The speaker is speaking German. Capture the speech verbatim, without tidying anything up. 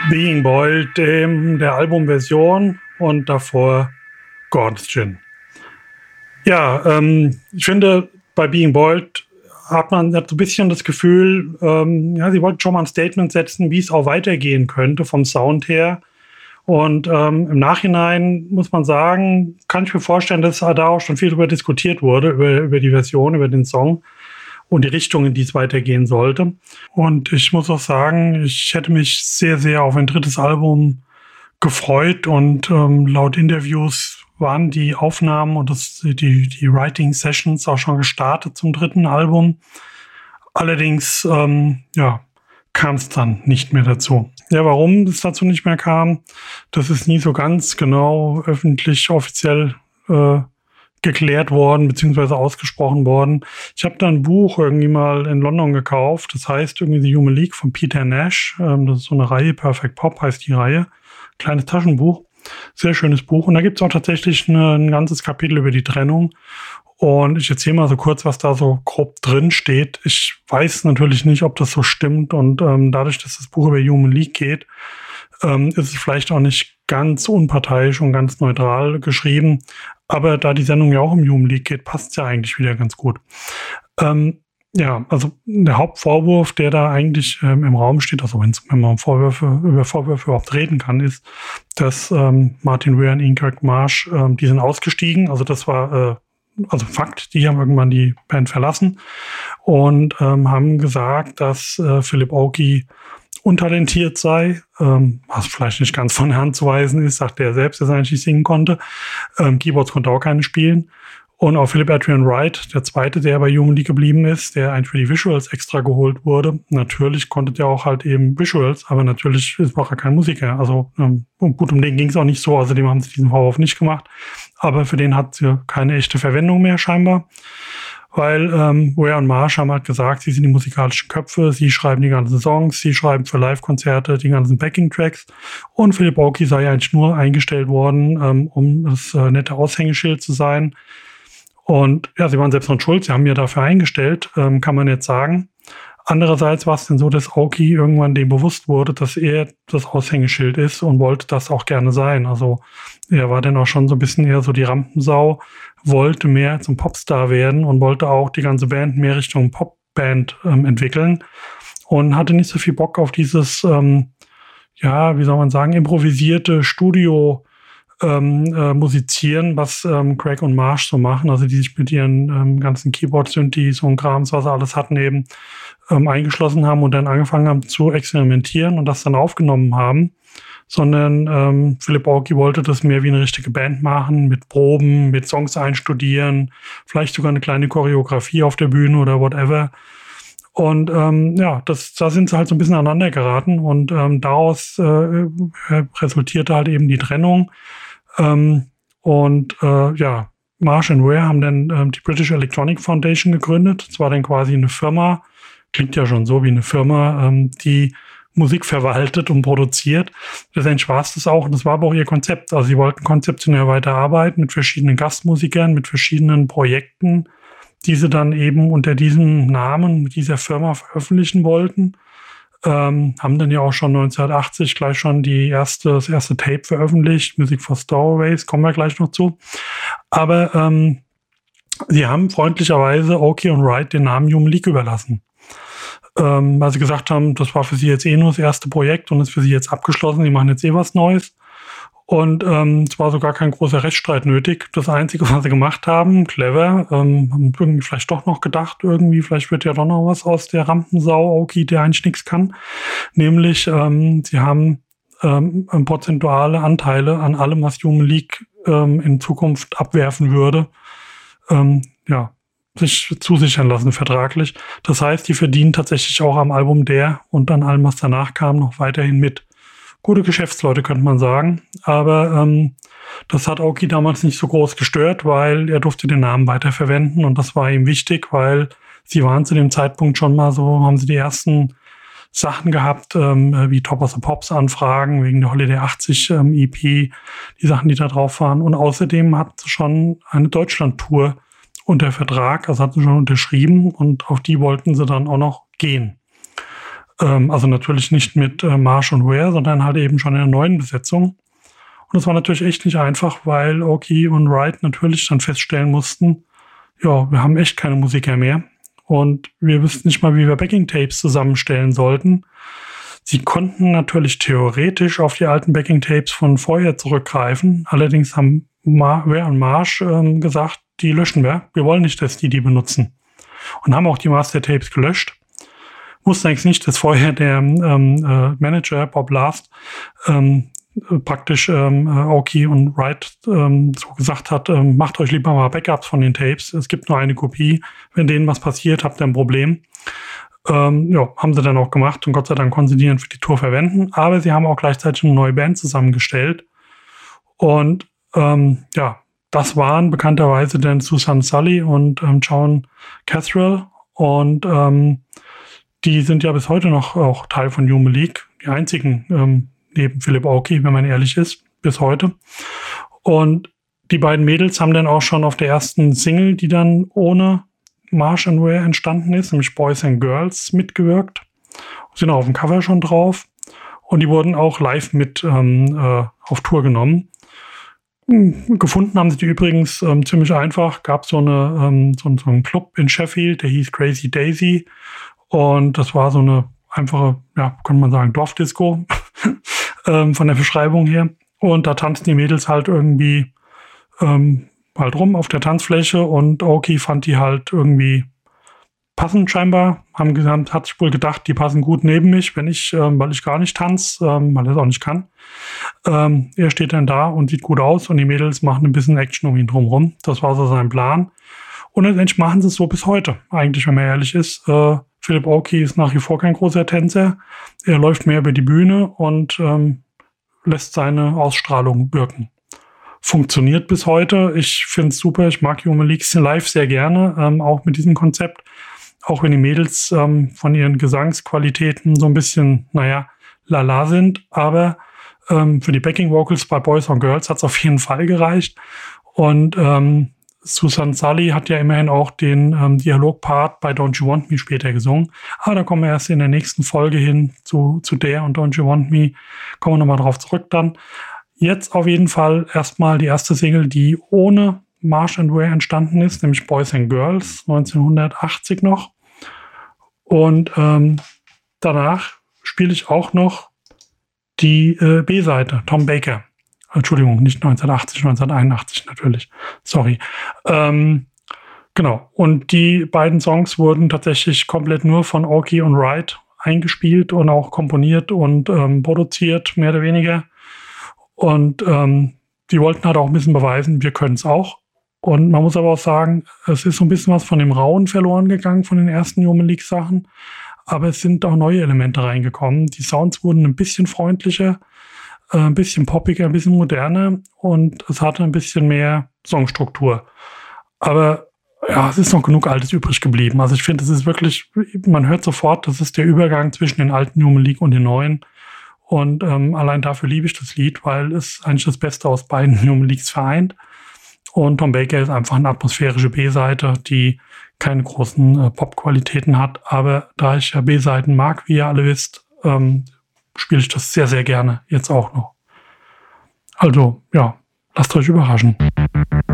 Being Boiled, dem, der Albumversion und davor Gordon's Gin. Ja, ähm, ich finde, bei Being Boiled hat man hat so ein bisschen das Gefühl, ähm, ja, sie wollten schon mal ein Statement setzen, wie es auch weitergehen könnte vom Sound her. Und ähm, im Nachhinein muss man sagen, kann ich mir vorstellen, dass da auch schon viel darüber diskutiert wurde, über, über die Version, über den Song und die Richtung, in die es weitergehen sollte. Und ich muss auch sagen, ich hätte mich sehr, sehr auf ein drittes Album gefreut. Und ähm, laut Interviews waren die Aufnahmen und das, die, die Writing-Sessions auch schon gestartet zum dritten Album. Allerdings ähm, ja, kam es dann nicht mehr dazu. Ja, warum es dazu nicht mehr kam, das ist nie so ganz genau öffentlich, offiziell äh, geklärt worden, beziehungsweise ausgesprochen worden. Ich habe da ein Buch irgendwie mal in London gekauft, das heißt irgendwie The Human League von Peter Nash. Ähm, das ist so eine Reihe, Perfect Pop heißt die Reihe. Kleines Taschenbuch, sehr schönes Buch. Und da gibt es auch tatsächlich eine, ein ganzes Kapitel über die Trennung. Und ich erzähle mal so kurz, was da so grob drin steht. Ich weiß natürlich nicht, ob das so stimmt. Und ähm, dadurch, dass das Buch über Human League geht, ähm, ist es vielleicht auch nicht ganz unparteiisch und ganz neutral geschrieben. Aber da die Sendung ja auch um Human League geht, passt es ja eigentlich wieder ganz gut. Ähm, ja, also der Hauptvorwurf, der da eigentlich ähm, im Raum steht, also wenn man Vorwürfe, über Vorwürfe überhaupt reden kann, ist, dass ähm, Martin Weir und Ian Kirk Marsh, ähm, die sind ausgestiegen. Also das war äh, also Fakt, die haben irgendwann die Band verlassen und ähm, haben gesagt, dass äh, Philip Oakey untalentiert sei, ähm, was vielleicht nicht ganz von der Hand zu weisen ist, sagt er selbst, dass er eigentlich nicht singen konnte. Ähm, Keyboards konnte auch keine spielen. Und auch Philip Adrian Wright, der zweite, der bei Human League geblieben ist, der eigentlich für die Visuals extra geholt wurde. Natürlich konnte der auch halt eben Visuals, aber natürlich war er kein Musiker. Also ähm, gut, um den ging es auch nicht so. Außerdem haben sie diesen Vorwurf nicht gemacht. Aber für den hat sie keine echte Verwendung mehr scheinbar. Weil ähm, Weir und Marsh haben halt gesagt, sie sind die musikalischen Köpfe, sie schreiben die ganzen Songs, sie schreiben für Live-Konzerte die ganzen Backing-Tracks und Philip Oakey sei eigentlich nur eingestellt worden, ähm, um das äh, nette Aushängeschild zu sein. Und ja, sie waren selbst noch schuld, sie haben ja dafür eingestellt, ähm, kann man jetzt sagen. Andererseits war es denn so, dass Oakey irgendwann dem bewusst wurde, dass er das Aushängeschild ist und wollte das auch gerne sein. Also er war dann auch schon so ein bisschen eher so die Rampensau, wollte mehr zum Popstar werden und wollte auch die ganze Band mehr Richtung Popband ähm, entwickeln und hatte nicht so viel Bock auf dieses, ähm, ja, wie soll man sagen, improvisierte Studio Ähm, äh, musizieren, was ähm, Craig und Marsh so machen, also die sich mit ihren ähm, ganzen Keyboard-Synthes und Krams, was sie alles hatten, eben ähm, eingeschlossen haben und dann angefangen haben zu experimentieren und das dann aufgenommen haben, sondern ähm, Philip Oakey wollte das mehr wie eine richtige Band machen, mit Proben, mit Songs einstudieren, vielleicht sogar eine kleine Choreografie auf der Bühne oder whatever. Und ähm, ja, das, da sind sie halt so ein bisschen aneinander geraten und ähm, daraus äh, resultierte halt eben die Trennung. Ähm, und äh, ja, Marsh und Weir haben dann ähm, die British Electronic Foundation gegründet. Das war dann quasi eine Firma, klingt ja schon so wie eine Firma, ähm, die Musik verwaltet und produziert. Letztendlich war es das auch und das war aber auch ihr Konzept. Also sie wollten konzeptionell weiterarbeiten mit verschiedenen Gastmusikern, mit verschiedenen Projekten, die sie dann eben unter diesem Namen, mit dieser Firma veröffentlichen wollten. Ähm, haben dann ja auch schon neunzehnhundertachtzig gleich schon die erste, das erste Tape veröffentlicht, Music for Stowaways, kommen wir gleich noch zu. Aber ähm, sie haben freundlicherweise Oakey und Wright den Namen Human League überlassen. Ähm, weil sie gesagt haben, das war für sie jetzt eh nur das erste Projekt und ist für sie jetzt abgeschlossen, sie machen jetzt eh was Neues. Und ähm, es war sogar kein großer Rechtsstreit nötig. Das Einzige, was sie gemacht haben, clever, ähm, haben irgendwie vielleicht doch noch gedacht, irgendwie, vielleicht wird ja doch noch was aus der Rampensau Oakey, der eigentlich nichts kann. Nämlich, ähm, sie haben ähm, prozentuale Anteile an allem, was Human League ähm, in Zukunft abwerfen würde, ähm, ja, sich zusichern lassen vertraglich. Das heißt, die verdienen tatsächlich auch am Album der und an allem, was danach kam, noch weiterhin mit. Gute Geschäftsleute, könnte man sagen. Aber ähm, das hat Oakey damals nicht so groß gestört, weil er durfte den Namen weiterverwenden. Und das war ihm wichtig, weil sie waren zu dem Zeitpunkt schon mal so, haben sie die ersten Sachen gehabt, ähm, wie Top of the Pops Anfragen wegen der Holiday achtzig ähm, E P, die Sachen, die da drauf waren. Und außerdem hatten sie schon eine Deutschland-Tour unter Vertrag, also hatten sie schon unterschrieben und auf die wollten sie dann auch noch gehen. Ähm, also natürlich nicht mit äh, Marsh und Ware, sondern halt eben schon in der neuen Besetzung. Und das war natürlich echt nicht einfach, weil Oki und Wright natürlich dann feststellen mussten, ja, wir haben echt keine Musiker mehr. Und wir wüssten nicht mal, wie wir Backing-Tapes zusammenstellen sollten. Sie konnten natürlich theoretisch auf die alten Backing-Tapes von vorher zurückgreifen. Allerdings haben Mar- Ware und Marsh ähm, gesagt, die löschen wir. Wir wollen nicht, dass die die benutzen. Und haben auch die Master-Tapes gelöscht. Wussten eigentlich nicht, dass vorher der ähm, äh, Manager Bob Last ähm, praktisch ähm, Oki und Wright ähm, so gesagt hat, ähm, macht euch lieber mal Backups von den Tapes. Es gibt nur eine Kopie. Wenn denen was passiert, habt ihr ein Problem. Ähm, ja, haben sie dann auch gemacht und Gott sei Dank konnten sie die dann für die Tour verwenden. Aber sie haben auch gleichzeitig eine neue Band zusammengestellt. Und ähm, ja, das waren bekannterweise dann Susan Sully und ähm, John Catherall. Und ähm, die sind ja bis heute noch auch Teil von Human League. Die einzigen ähm, neben Philip Oakey, wenn man ehrlich ist, bis heute. Und die beiden Mädels haben dann auch schon auf der ersten Single, die dann ohne Marsh and Ware entstanden ist, nämlich Boys and Girls, mitgewirkt. Sind auch auf dem Cover schon drauf. Und die wurden auch live mit ähm, äh, auf Tour genommen. Gefunden haben sie die übrigens ähm, ziemlich einfach. Gab so eine ähm, so, so einen Club in Sheffield, der hieß Crazy Daisy. Und das war so eine einfache, ja, könnte man sagen, Dorfdisco ähm, von der Beschreibung her. Und da tanzten die Mädels halt irgendwie ähm, halt rum auf der Tanzfläche und Oki fand die halt irgendwie passend scheinbar. Haben gesagt, hat sich wohl gedacht, die passen gut neben mich, wenn ich, ähm, weil ich gar nicht tanze, ähm, weil er es auch nicht kann. Ähm, er steht dann da und sieht gut aus und die Mädels machen ein bisschen Action um ihn drumherum. Das war so sein Plan. Und letztendlich machen sie es so bis heute. Eigentlich, wenn man ehrlich ist, äh, Philip Oakey ist nach wie vor kein großer Tänzer. Er läuft mehr über die Bühne und ähm, lässt seine Ausstrahlung wirken. Funktioniert bis heute. Ich finde es super. Ich mag Human League live sehr gerne, ähm, auch mit diesem Konzept. Auch wenn die Mädels ähm, von ihren Gesangsqualitäten so ein bisschen, naja, lala sind. Aber ähm, für die Backing Vocals bei Boys and Girls hat es auf jeden Fall gereicht. Und ähm, Susan Sully hat ja immerhin auch den ähm, Dialogpart bei Don't You Want Me später gesungen. Aber da kommen wir erst in der nächsten Folge hin zu, zu der und Don't You Want Me. Kommen wir nochmal drauf zurück dann. Jetzt auf jeden Fall erstmal die erste Single, die ohne Marsh and Ware entstanden ist, nämlich Boys and Girls, neunzehnhundertachtzig noch. Und ähm, danach spiele ich auch noch die äh, B-Seite, Tom Baker. Entschuldigung, nicht neunzehnhundertachtzig, neunzehnhunderteinundachtzig natürlich. Sorry. Ähm, genau. Und die beiden Songs wurden tatsächlich komplett nur von Oakey und Wright eingespielt und auch komponiert und ähm, produziert, mehr oder weniger. Und ähm, die wollten halt auch ein bisschen beweisen, wir können es auch. Und man muss aber auch sagen, es ist so ein bisschen was von dem Rauen verloren gegangen von den ersten Human League Sachen. Aber es sind auch neue Elemente reingekommen. Die Sounds wurden ein bisschen freundlicher, äh, ein bisschen poppiger, ein bisschen moderner und es hatte ein bisschen mehr Songstruktur. Aber ja, es ist noch genug Altes übrig geblieben. Also ich finde, es ist wirklich, man hört sofort, das ist der Übergang zwischen den alten Human League und den neuen. Und ähm, allein dafür liebe ich das Lied, weil es eigentlich das Beste aus beiden Human Leagues vereint. Und Tom Baker ist einfach eine atmosphärische B-Seite, die keine großen äh, Pop-Qualitäten hat. Aber da ich ja B-Seiten mag, wie ihr alle wisst, ähm, spiele ich das sehr, sehr gerne jetzt auch noch. Also, ja, lasst euch überraschen.